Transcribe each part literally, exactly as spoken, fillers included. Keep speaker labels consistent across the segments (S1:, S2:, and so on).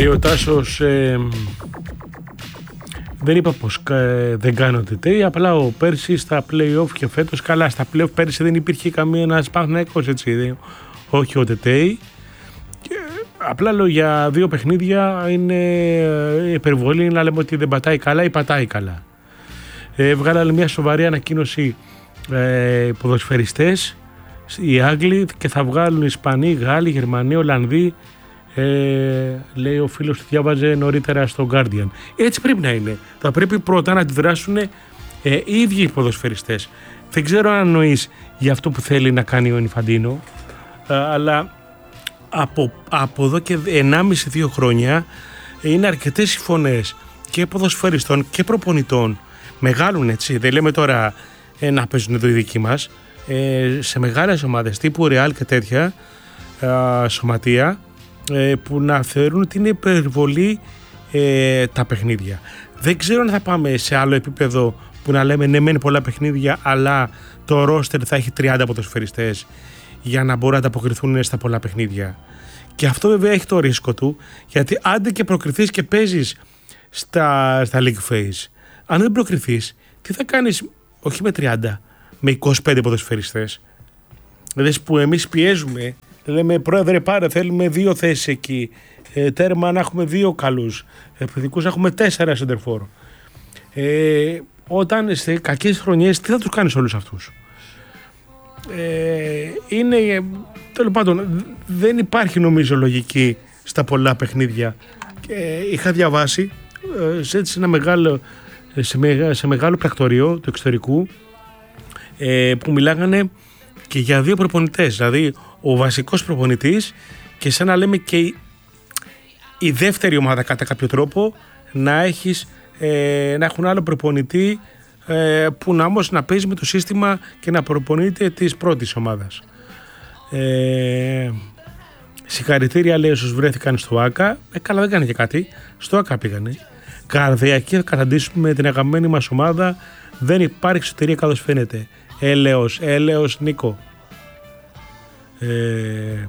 S1: Λέει ο Τάσος, ε, δεν είπα πως ε, δεν κάνω τετέι, απλά ο πέρσι στα play-off και φέτος, καλά στα play-off πέρσι δεν υπήρχε καμία ένας Παναθηναϊκός, έτσι, όχι ο τετέι. Και, απλά λέω για δύο παιχνίδια είναι υπερβολή να λέμε ότι δεν πατάει καλά ή πατάει καλά. Ε, βγάλανε μια σοβαρή ανακοίνωση ε, ποδοσφαιριστές, οι Άγγλοι, και θα βγάλουν Ισπανοί, Γάλλοι, Γερμανοί, Ολλανδοί. Ε, λέει ο φίλος του, διάβαζε νωρίτερα στο Guardian. Έτσι πρέπει να είναι. Θα πρέπει πρώτα να αντιδράσουν ε, οι ίδιοι οι ποδοσφαιριστές. Δεν ξέρω αν εννοείς για αυτό που θέλει να κάνει ο Ινφαντίνο, ε, αλλά από, από εδώ και ενάμιση δύο χρόνια είναι αρκετές οι φωνές και ποδοσφαιριστών και προπονητών μεγάλων, έτσι, δεν λέμε τώρα ε, να παίζουν εδώ οι δικοί μας, ε, σε μεγάλες ομάδες τύπου Real και τέτοια ε, σωματεία, που να θεωρούν ότι είναι υπερβολή ε, τα παιχνίδια. Δεν ξέρω αν θα πάμε σε άλλο επίπεδο που να λέμε ναι μένει πολλά παιχνίδια, αλλά το ρόστερ θα έχει τριάντα ποδοσφαιριστές για να μπορούν να ανταποκριθούν στα πολλά παιχνίδια. Και αυτό βέβαια έχει το ρίσκο του, γιατί άντε και προκριθείς και παίζεις στα, στα league phase, αν δεν προκριθείς, τι θα κάνεις, όχι με τριάντα, με είκοσι πέντε ποδοσφαιριστές. Δηλαδή που εμείς πιέζουμε, λέμε πρόεδρε πάρε, θέλουμε δύο θέσεις εκεί, ε, τέρμα να έχουμε δύο καλούς, επιθετικούς να έχουμε τέσσερα σεντερφόρ. Ε, όταν σε κακές χρονιές τι θα τους κάνεις όλους αυτούς? Ε, είναι, τέλος πάντων, δεν υπάρχει νομίζω λογική στα πολλά παιχνίδια. Ε, είχα διαβάσει ε, σε, σε ένα μεγάλο, σε, μεγα, σε μεγάλο πρακτορείο του εξωτερικού ε, που μιλάγανε και για δύο προπονητές, δηλαδή ο βασικός προπονητής και σαν να λέμε και η, η δεύτερη ομάδα κατά κάποιο τρόπο να, έχεις, ε, να έχουν άλλο προπονητή ε, που να όμως να παίζει με το σύστημα και να προπονείται της πρώτης ομάδας. Ε, συγχαρητήρια λέει όσους βρέθηκαν στο ΆΚΑ. Ε, καλά δεν κάνει και κάτι, στο ΆΚΑ πήγανε. Καρδιακή θα καταντήσουμε την αγαπημένη μας ομάδα, δεν υπάρχει σωτηρία καθώς φαίνεται. Έλεος, έλεος Νίκο. Ε,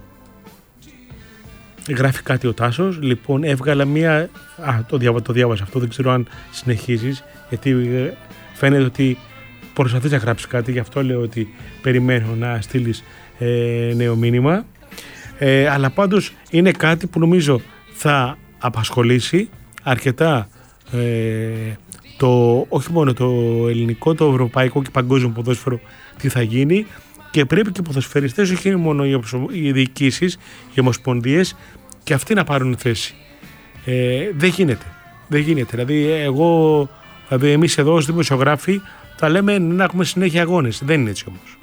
S1: γράφει κάτι ο Τάσος. Λοιπόν, έβγαλα μία. Α, το, διάβα, το διάβασα αυτό. Δεν ξέρω αν συνεχίζεις, γιατί φαίνεται ότι προσπαθείς να γράψεις κάτι. Γι' αυτό λέω ότι περιμένω να στείλεις ε, νέο μήνυμα. Ε, αλλά πάντως είναι κάτι που νομίζω θα απασχολήσει αρκετά ε, το, όχι μόνο το ελληνικό, το ευρωπαϊκό και παγκόσμιο ποδόσφαιρο, τι θα γίνει. Και πρέπει και οι ποδοσφαιριστές, όχι μόνο οι διοικήσεις, οι ομοσπονδίες, και αυτοί να πάρουν θέση. Ε, δεν γίνεται. Δεν γίνεται. Δηλαδή, εγώ, δηλαδή εμείς εδώ ως δημοσιογράφοι θα λέμε να έχουμε συνέχεια αγώνες. Δεν είναι έτσι όμως.